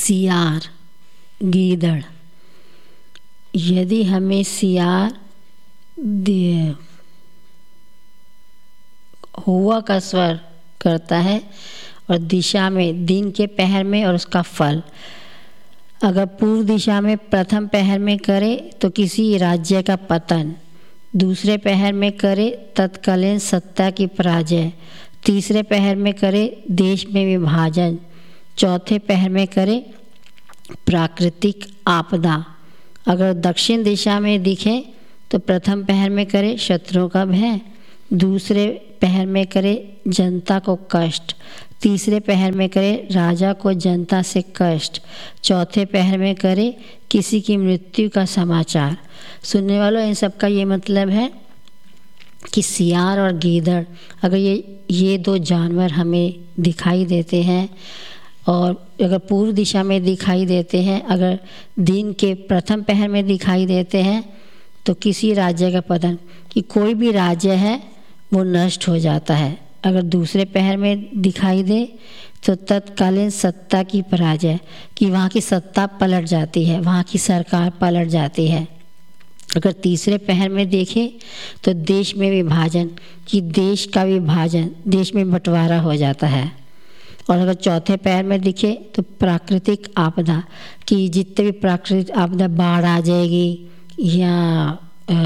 सियार, गीदड़। यदि हमें सियार हुआ का स्वर करता है और दिशा में दिन के पहर में और उसका फल अगर पूर्व दिशा में प्रथम पहर में करे तो किसी राज्य का पतन, दूसरे पहर में करे तत्कालीन सत्ता की पराजय, तीसरे पहर में करे देश में विभाजन, चौथे पहर में करे प्राकृतिक आपदा। अगर दक्षिण दिशा में दिखे तो प्रथम पहर में करे शत्रुओं का भय, दूसरे पहर में करे जनता को कष्ट, तीसरे पहर में करे राजा को जनता से कष्ट, चौथे पहर में करे किसी की मृत्यु का समाचार। सुनने वालों, इन सब का ये मतलब है कि सियार और गीदड़ अगर ये दो जानवर हमें दिखाई देते हैं और अगर पूर्व दिशा में दिखाई देते हैं, अगर दिन के प्रथम पहर में दिखाई देते हैं तो किसी राज्य का पतन, कि कोई भी राज्य है वो नष्ट हो जाता है। अगर दूसरे पहर में दिखाई दे तो तत्कालीन सत्ता की पराजय, कि वहाँ की सत्ता पलट जाती है, वहाँ की सरकार पलट जाती है। अगर तीसरे पहर में देखें तो देश में विभाजन, कि देश का विभाजन, देश में बंटवारा हो जाता है। और अगर चौथे पहर में दिखे तो प्राकृतिक आपदा, कि जितने भी प्राकृतिक आपदा, बाढ़ आ जाएगी या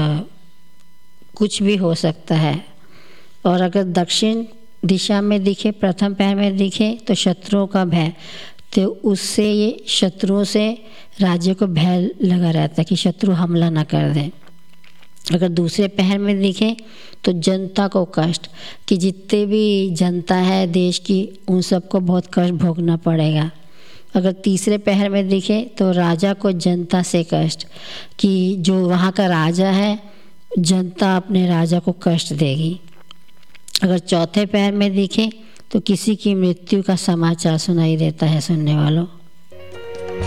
कुछ भी हो सकता है। और अगर दक्षिण दिशा में दिखे, प्रथम पहर में दिखे तो शत्रुओं का भय, तो उससे ये शत्रुओं से राज्य को भय लगा रहता है कि शत्रु हमला ना कर दें। अगर दूसरे पहर में दिखे तो जनता को कष्ट, कि जितने भी जनता है देश की उन सबको बहुत कष्ट भोगना पड़ेगा। अगर तीसरे पहर में दिखे तो राजा को जनता से कष्ट, कि जो वहाँ का राजा है जनता अपने राजा को कष्ट देगी। अगर चौथे पहर में दिखे तो किसी की मृत्यु का समाचार सुनाई देता है सुनने वालों।